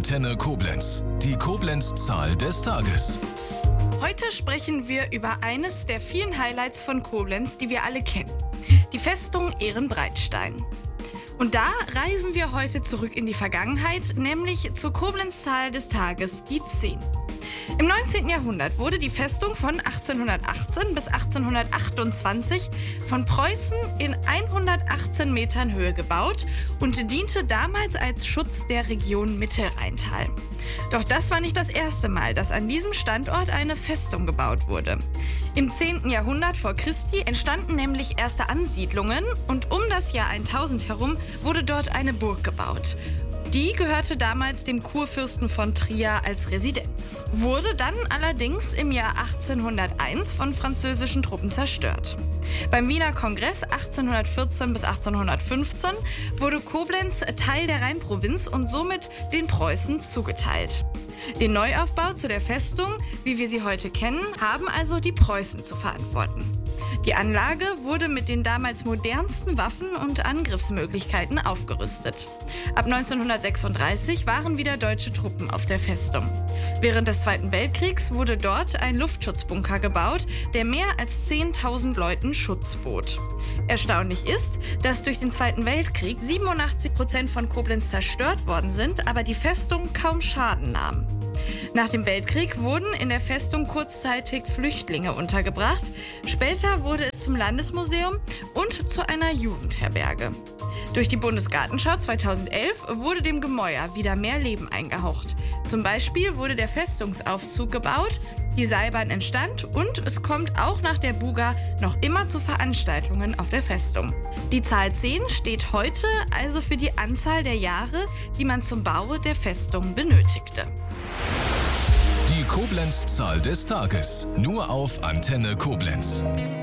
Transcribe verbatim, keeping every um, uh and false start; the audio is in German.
Antenne Koblenz. Die Koblenz-Zahl des Tages. Heute sprechen wir über eines der vielen Highlights von Koblenz, die wir alle kennen. Die Festung Ehrenbreitstein. Und da reisen wir heute zurück in die Vergangenheit, nämlich zur Koblenz-Zahl des Tages, die zehn. Im neunzehnten Jahrhundert wurde die Festung von achtzehnhundertachtzehn bis achtzehnhundertachtundzwanzig von Preußen in hundertachtzehn Metern Höhe gebaut und diente damals als Schutz der Region Mittelrheintal. Doch das war nicht das erste Mal, dass an diesem Standort eine Festung gebaut wurde. Im zehnten Jahrhundert vor Christi entstanden nämlich erste Ansiedlungen und um das Jahr tausend herum wurde dort eine Burg gebaut. Die gehörte damals dem Kurfürsten von Trier als Residenz, wurde dann allerdings im Jahr achtzehnhunderteins von französischen Truppen zerstört. Beim Wiener Kongress achtzehnhundertvierzehn bis achtzehnhundertfünfzehn wurde Koblenz Teil der Rheinprovinz und somit den Preußen zugeteilt. Den Neuaufbau zu der Festung, wie wir sie heute kennen, haben also die Preußen zu verantworten. Die Anlage wurde mit den damals modernsten Waffen und Angriffsmöglichkeiten aufgerüstet. Ab neunzehnhundertsechsunddreißig waren wieder deutsche Truppen auf der Festung. Während des Zweiten Weltkriegs wurde dort ein Luftschutzbunker gebaut, der mehr als zehntausend Leuten Schutz bot. Erstaunlich ist, dass durch den Zweiten Weltkrieg siebenundachtzig Prozent von Koblenz zerstört worden sind, aber die Festung kaum Schaden nahm. Nach dem Weltkrieg wurden in der Festung kurzzeitig Flüchtlinge untergebracht. Später wurde es zum Landesmuseum und zu einer Jugendherberge. Durch die Bundesgartenschau zweitausendelf wurde dem Gemäuer wieder mehr Leben eingehaucht. Zum Beispiel wurde der Festungsaufzug gebaut, die Seilbahn entstand und es kommt auch nach der Buga noch immer zu Veranstaltungen auf der Festung. Die Zahl zehn steht heute also für die Anzahl der Jahre, die man zum Bau der Festung benötigte. Die Koblenz-Zahl des Tages. Nur auf Antenne Koblenz.